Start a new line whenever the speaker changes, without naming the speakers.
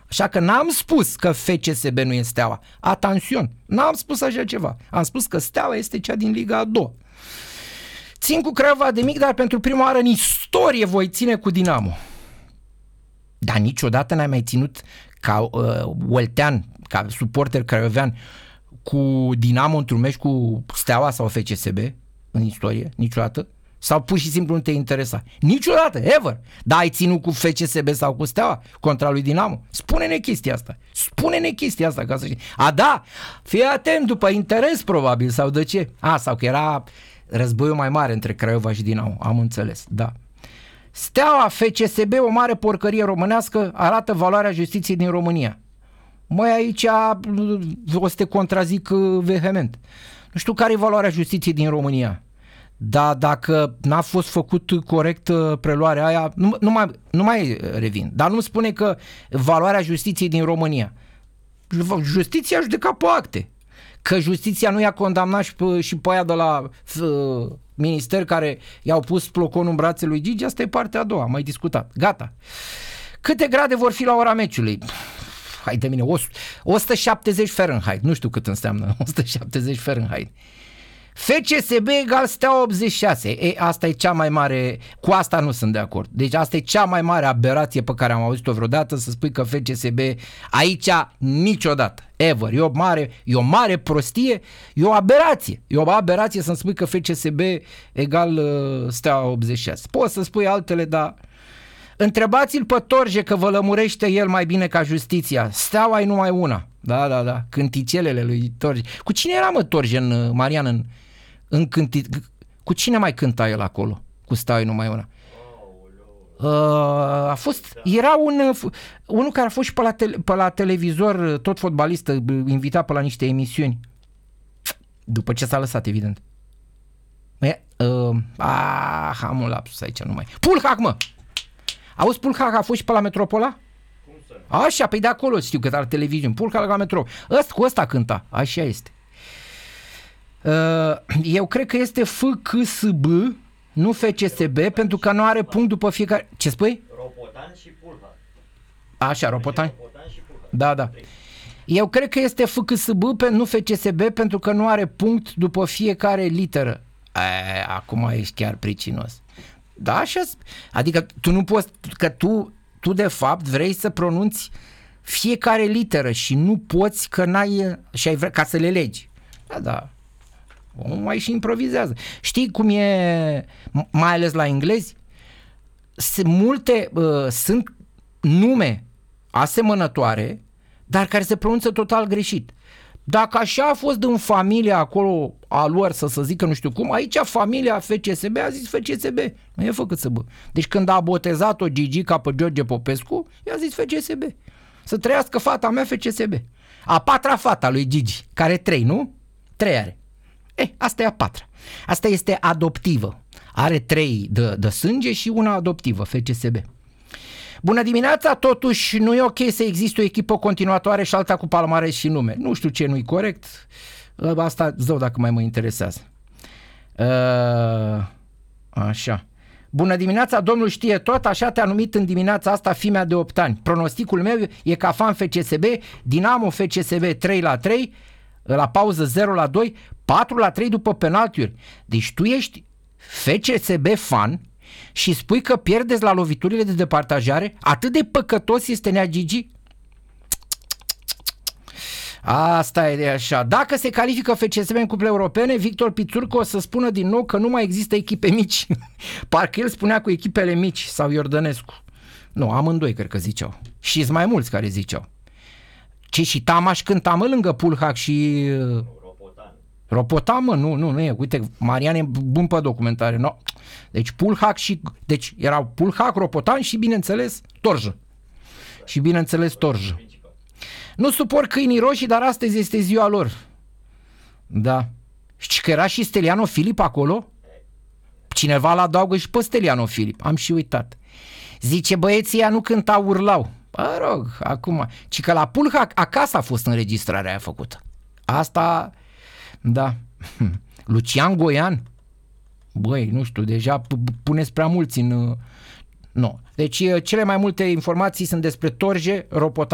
Așa că n-am spus că FCSB nu e Steaua. Atențion, n-am spus așa ceva. Am spus că Steaua este cea din Liga a doua. Țin cu Craiova de mic, dar pentru prima oară în istorie voi ține cu Dinamo. Dar niciodată n-ai mai ținut ca oltean, ca suporter craiovean cu Dinamo într-un meci cu Steaua sau FCSB în istorie? Niciodată? Sau pur și simplu nu te interesa? Niciodată, ever! Dar ai ținut cu FCSB sau cu Steaua contra lui Dinamo? Spune-ne chestia asta. Spune-ne chestia asta ca să știi. A, da! Fii atent, după interes probabil, sau de ce? Sau că era războiul mai mare între Craiova și Dinamo. Am înțeles, da. Steaua, FCSB, o mare porcărie românească, arată valoarea justiției din România. Măi, aici o să te contrazic vehement. Nu știu care e valoarea justiției din România. Dar dacă n-a fost făcut corect preluarea aia, nu mai revin. Dar nu spune că valoarea justiției din România. Justiția a judecat pe acte. Că justiția nu i-a condamnat și pe aia de la minister care i-au pus ploconul în brațele lui Gigi, asta e partea a doua, am mai discutat. Gata. Câte grade vor fi la ora meciului? Hai de mine, 170 Fahrenheit, nu știu cât înseamnă 170 Fahrenheit. FCSB egal Steaua 86. Asta e cea mai mare, cu asta nu sunt de acord. Deci asta e cea mai mare aberație pe care am auzit-o vreodată, să spui că FCSB aici niciodată, ever. E o mare prostie, e o aberație. E o aberație să-mi spui că FCSB egal Steaua 86. Poți să spui altele, dar întrebați-l pe Torje că vă lămurește el mai bine ca justiția. Steaua e numai una. Da. Cânticelele lui Torje. Cu cine era, mă, Torje Marian în cu cine mai cânta el acolo? Cu Steaua e numai una. A fost, era unul care a fost și pe la televizor, tot fotbalist, invitat pe la niște emisiuni. După ce s-a lăsat, evident. Am un lapsus aici numai. Pulhac, mă! Auzi, Pulhac a fost și pe la Metropola? Așa, pe de acolo știu că la televiziune. Pulhac la Metro. Cu ăsta cânta. Așa este. Eu cred că este FCSB, nu FCSB, pentru că nu are punct după fiecare... Ce spui?
Ropotan și Pulhac.
Așa, Ropotan?
Și Pulhac.
Da. Eu cred că este FCSB, nu FCSB, pentru că nu are punct după fiecare literă. Acum ești chiar pricinos. Da, așa. Adică tu nu poți, că tu de fapt vrei să pronunți fiecare literă și nu poți că n-ai, și ai vrea, ca să le legi. Da. Omul mai și improvizează. Știi cum e, mai ales la englezi? Sunt nume asemănătoare, dar care se pronunță total greșit. Dacă așa a fost în familia acolo a lor, să zică nu știu cum, aici familia FCSB a zis FCSB, nu e FCSB. Deci când a botezat-o Gigica pe George Popescu, i-a zis FCSB. Să trăiască fata mea FCSB. A patra fata lui Gigi, care 3, nu? 3 are. Asta e a patra. Asta este adoptivă. Are 3 de sânge și una adoptivă, FCSB. Bună dimineața, totuși nu e ok să existe o echipă continuatoare și alta cu palmares și nume. Nu știu ce nu-i corect. Asta zău dacă mai mă interesează. Așa. Bună dimineața, domnul știe tot, așa te-a numit în dimineața asta fimea de 8 ani. Pronosticul meu e ca fan FCSB, Dinamo FCSB 3-3, la pauză 0-2, 4-3 după penaltiuri. Deci tu ești FCSB fan și spui că pierdeți la loviturile de departajare? Atât de păcătos este Nea Gigi? Asta e așa. Dacă se califică FCSB în cuple europene, Victor Pițurcă o să spună din nou că nu mai există echipe mici. Parcă el spunea cu echipele mici, sau Iordănescu. Nu, amândoi cred că ziceau. Și sunt mai mulți care ziceau. Ce, și Tamaș cânta, mă, lângă Pulhac și... Ropotan, mă, nu e. Uite, Marian e bun pe documentare. No. Deci Pulhac și... Deci erau Pulhac, Ropotan și, bineînțeles, Torjă. Și, bineînțeles, Torjă. Nu suport câinii roșii, dar astăzi este ziua lor. Da. Și că era și Steliano Filip acolo? Cineva l-adaugă și pe Steliano Filip. Am și uitat. Zice, băieții ăia nu cântau, urlau. Mă rog, acum. Ci că la Pulhac acasă a fost înregistrarea aia făcută. Asta... Da. Lucian Goian? Băi, nu știu, deja puneți prea mulți în... Nu. Deci cele mai multe informații sunt despre Torje, Ropotan